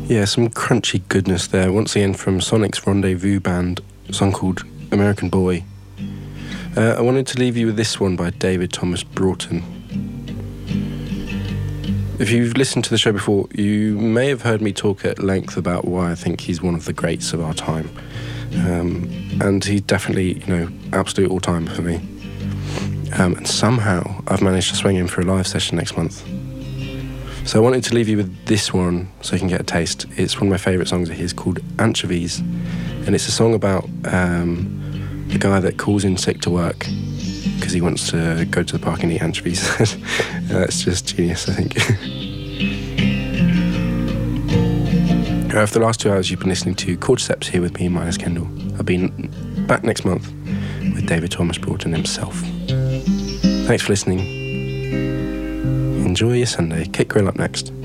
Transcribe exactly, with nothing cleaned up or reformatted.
Yeah, some crunchy goodness there. Once again from Sonic's Rendezvous Band, a song called American Boy. Uh, I wanted to leave you with this one by David Thomas Broughton. If you've listened to the show before, you may have heard me talk at length about why I think he's one of the greats of our time. Um, and he's definitely, you know, absolute all-time for me. Um, and somehow I've managed to swing him for a live session next month. So I wanted to leave you with this one so you can get a taste. It's one of my favourite songs of his called Anchovies. And it's a song about um, the guy that calls in sick to work because he wants to go to the park and eat anchovies. That's just genius, I think. uh, for the last two hours, you've been listening to Cordyceps here with me, Miles Kendall. I'll be back next month with David Thomas Broughton himself. Thanks for listening. Enjoy your Sunday. Kit Grill up next.